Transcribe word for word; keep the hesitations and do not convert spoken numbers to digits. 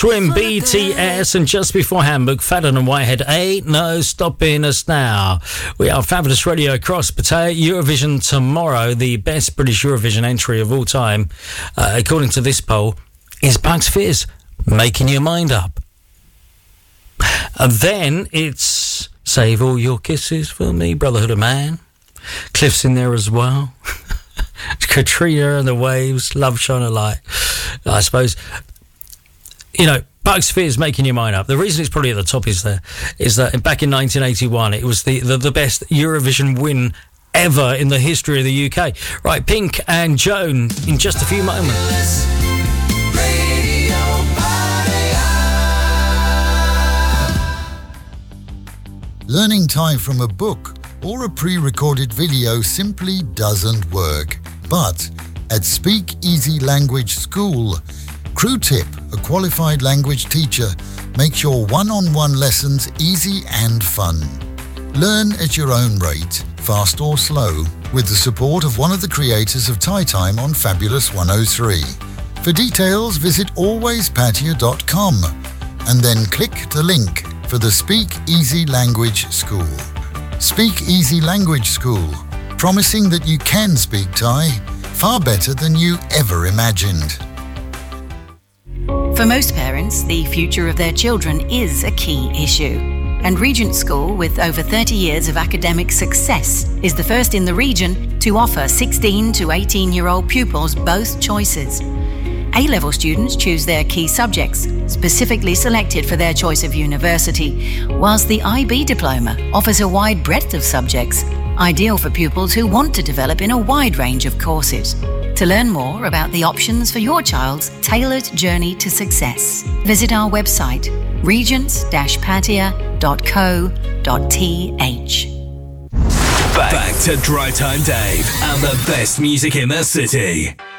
Swim, B T S, and just beforehand, McFadden and Whitehead, Ain't No Stopping Us Now. We are Fabulous Radio across Pattaya. Eurovision tomorrow, the best British Eurovision entry of all time, uh, according to this poll, is Bugs Fizz, Making Your Mind Up. And then it's Save All Your Kisses for Me, Brotherhood of Man. Cliff's in there as well. Katrina and the Waves, Love Shine a Light. I suppose, you know, Bugs Fizz, Making Your Mind Up. The reason it's probably at the top is there is that back in nineteen eighty-one, it was the, the, the best Eurovision win ever in the history of the U K. Right, Pink and Joan in just a few moments. Learning Thai from a book or a pre-recorded video simply doesn't work. But at Speak Easy Language School, Crew Tip, a qualified language teacher, makes your one-on-one lessons easy and fun. Learn at your own rate, fast or slow, with the support of one of the creators of Thai Time on Fabulous one oh three. For details, visit always pattaya dot com and then click the link for the Speak Easy Language School. Speak Easy Language School, promising that you can speak Thai far better than you ever imagined. For most parents, the future of their children is a key issue. And Regent School, with over thirty years of academic success, is the first in the region to offer sixteen to eighteen-year-old pupils both choices. A-level students choose their key subjects, specifically selected for their choice of university, whilst the I B diploma offers a wide breadth of subjects, ideal for pupils who want to develop in a wide range of courses. To learn more about the options for your child's tailored journey to success, visit our website, regents dash pattaya dot co dot t h. Back, Back to Drive Time Dave and the best music in the city.